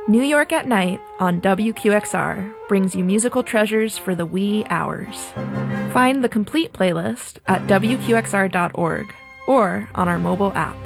New York at Night on WQXR brings you musical treasures for the wee hours. Find the complete playlist at WQXR.org or on our mobile app.